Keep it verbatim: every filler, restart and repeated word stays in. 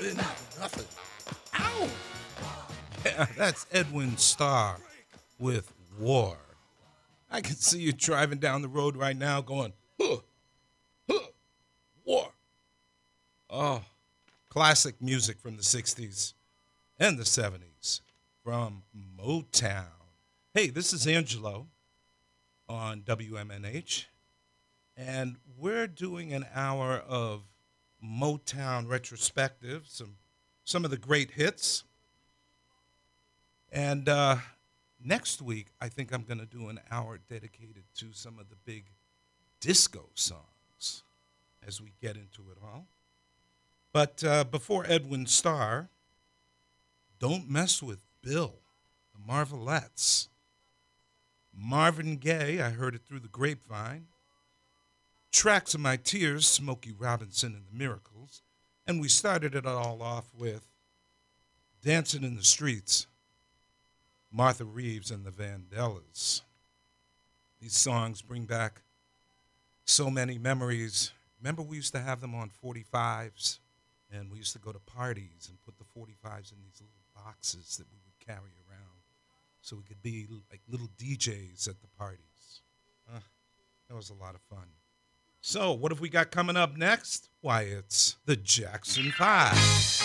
Nothing, nothing. Ow! Yeah, that's Edwin Starr with War. I can see you driving down the road right now going, huh, huh, war. Oh, classic music from the sixties and the seventies from Motown. Hey, this is Angelo on W M N H, and we're doing an hour of Motown retrospective, some some of the great hits. And uh, next week, I think I'm going to do an hour dedicated to some of the big disco songs as we get into it all. But uh, before Edwin Starr, Don't Mess with Bill, the Marvelettes. Marvin Gaye, I heard it through the grapevine. Tracks of My Tears, Smokey Robinson and the Miracles. And we started it all off with Dancing in the Streets, Martha Reeves and the Vandellas. These songs bring back so many memories. Remember we used to have them on forty-fives, and we used to go to parties and put the forty-fives in these little boxes that we would carry around so we could be like little D Js at the parties. Uh, that was a lot of fun. So what have we got coming up next? Why, it's the Jackson Five.